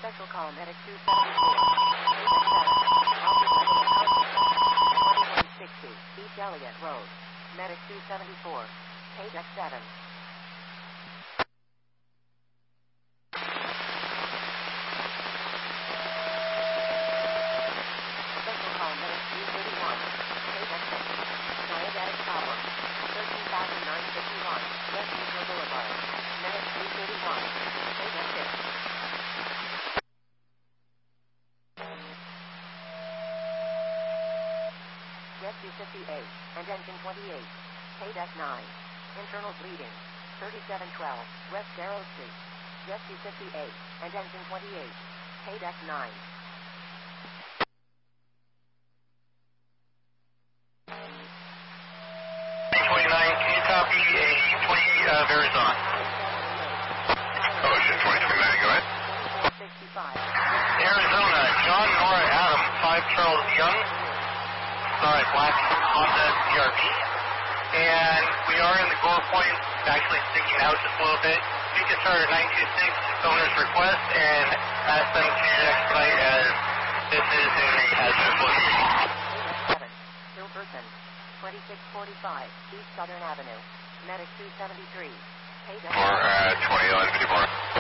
Special call Medic 274. Haven 7. Office level of consciousness. 2160 East Elliott Road. Medic 274. Haven 7. Special call Medic 231. Haven 6. Diabetic problem. 13,951 West Eagle Boulevard. Medic 231. Haven 6. Rescue 58 and engine 28. Haydeck 9. Internal bleeding. 3712 West Darrow Street. Rescue 58 and engine 28. Haydeck 9. Can you copy a 20 Verizon? Ocean 2029, go ahead. 65. Arizona, John Nora Adam, 5 Charles Young, sorry, black Honda CRV. And we are in the Gore Point, actually sticking out just a little bit. You can start at 926 owner's request and ask them to expedite as this is in a hazardous location. 7. Hilberton. 2645 East Southern Avenue. Medic 273. Hayden. For 2011 54.